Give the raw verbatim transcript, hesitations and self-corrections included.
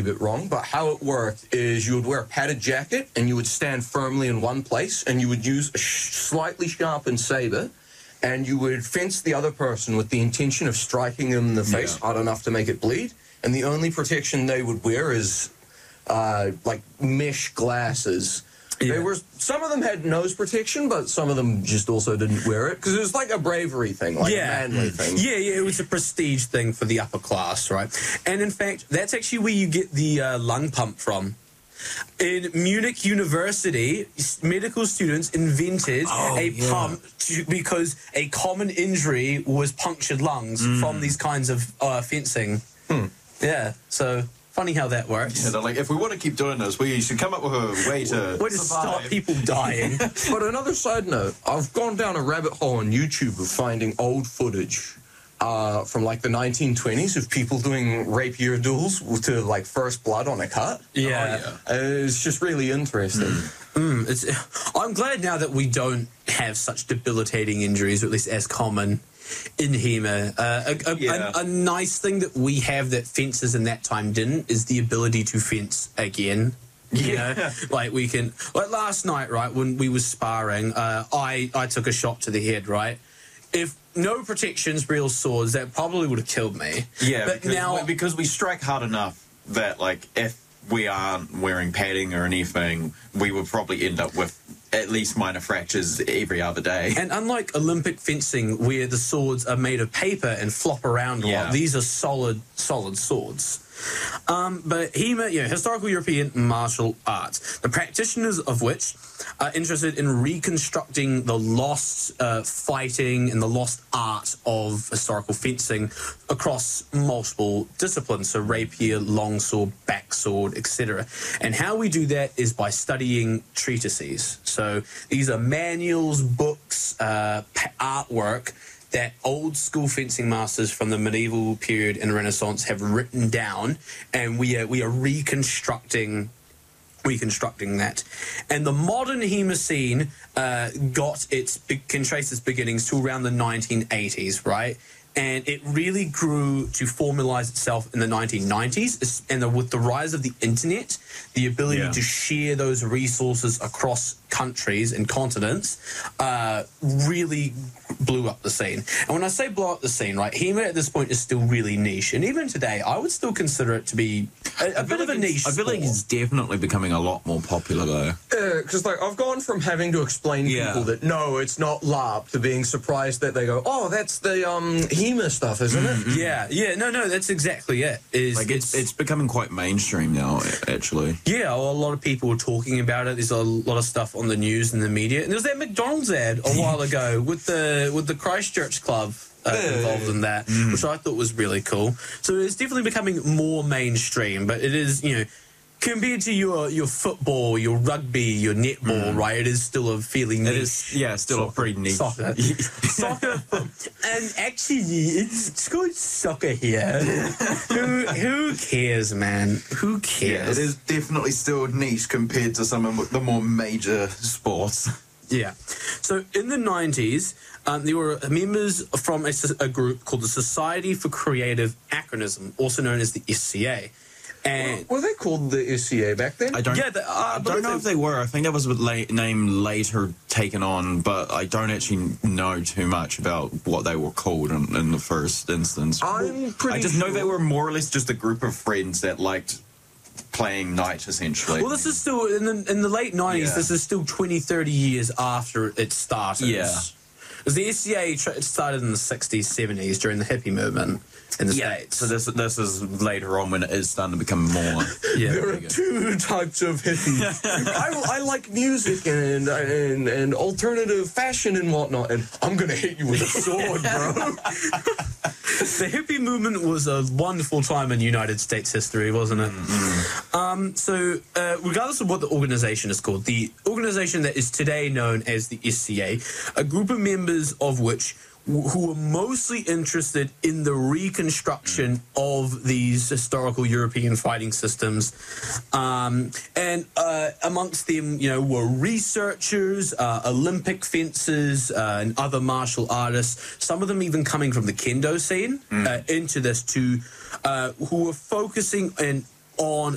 bit wrong, but how it worked is you would wear a padded jacket and you would stand firmly in one place and you would use a sh- slightly sharpened saber and you would fence the other person with the intention of striking them in the face Yeah. hard enough to make it bleed. And the only protection they would wear is uh, like mesh glasses. Yeah. They were, some of them had nose protection, but some of them just also didn't wear it because it was like a bravery thing, like Yeah. a manly thing. Yeah, yeah, it was a prestige thing for the upper class, right? And in fact, that's actually where you get the uh, lung pump from. In Munich University, s- medical students invented Oh, a yeah. pump to, because a common injury was punctured lungs from these kinds of uh, fencing. Yeah, so funny how that works. Yeah, they're like, if we want to keep doing this, we should come up with a way to Way to stop survive. people dying. But another side note, I've gone down a rabbit hole on YouTube of finding old footage uh, from like the nineteen twenties of people doing rapier duels to like first blood on a cut. Yeah. Oh, Uh, it's just really interesting. Mm, it's, I'm glad now that we don't have such debilitating injuries, or at least as common in HEMA. Uh, a, a, Yeah. a, a nice thing that we have that fences in that time didn't is the ability to fence again. You Yeah. know, like we can, like last night, right, when we was sparring, uh, I, I took a shot to the head, right? If no protections, real swords, that probably would have killed me. Yeah, but because, now, because we strike hard enough that, like, if we aren't wearing padding or anything, we would probably end up with at least minor fractures every other day. and unlike Olympic fencing, where the swords are made of paper and flop around a Yeah. lot, these are solid, solid swords. Um, but HEMA, you know, historical European martial arts, the practitioners of which are interested in reconstructing the lost uh, fighting and the lost art of historical fencing across multiple disciplines, so rapier, longsword, backsword, et cetera. And how we do that is by studying treatises. So these are manuals, books, uh, pa- artwork that old school fencing masters from the medieval period and Renaissance have written down, and we are we are reconstructing reconstructing that. And the modern HEMA scene uh, got its can trace its beginnings to around the nineteen eighties, right? And it really grew to formalize itself in the nineteen nineties, and the, with the rise of the internet, the ability Yeah. to share those resources across countries and continents uh, really blew up the scene. And when I say blow up the scene, right, HEMA at this point is still really niche. And even today, I would still consider it to be a, a bit of a niche I feel like sport. it's definitely becoming a lot more popular though. Because like I've gone from having to explain to Yeah. people that no, it's not LARP, to being surprised that they go, oh, that's the um, HEMA stuff, isn't it? Yeah, yeah, no, no, that's exactly it. Is Like it's it's becoming quite mainstream now, actually. yeah, well, a lot of people are talking about it. There's a lot of stuff on the news and the media. And there was that McDonald's ad a while ago with the with the Christchurch Club uh, involved in that, which I thought was really cool. So it's definitely becoming more mainstream, but it is, you know, compared to your your football, your rugby, your netball, right? It is still a fairly niche. It is, yeah, still a pretty neat. Soccer. Soccer. And actually, it's, it's called soccer here. who, who cares, man? Who Yeah, cares? it is definitely still niche compared to some of the more major sports. Yeah. So in the nineties, um, there were members from a, s- a group called the Society for Creative Acronym, also known as the S C A. And Were they called the S C A back then? I don't. yeah, the, uh, I don't know if they were. I think that was a la- name later taken on, but I don't actually know too much about what they were called in, in the first instance. I'm pretty I just know sure- they were more or less just a group of friends that liked playing Knight, essentially. Well, this is still in the in the late nineties. Yeah. This is still twenty, thirty years after it started. Yeah. 'Cause the S C A tr- it started in the sixties, seventies during the hippie movement in the yeah. States. So this this is later on when it is starting to become more. yeah. There are two types of hippies. I, I like music and, and and alternative fashion and whatnot, and I'm gonna hit you with a sword, bro. The hippie movement was a wonderful time in United States history, wasn't it? Um, so, uh, regardless of what the organization is called, the organization that is today known as the S C A, a group of members of which who are mostly interested in the reconstruction of these historical European fighting systems. Um, and uh, amongst them, you know, were researchers, uh, Olympic fencers, uh, and other martial artists, some of them even coming from the kendo scene uh, into this to, uh, who were focusing in on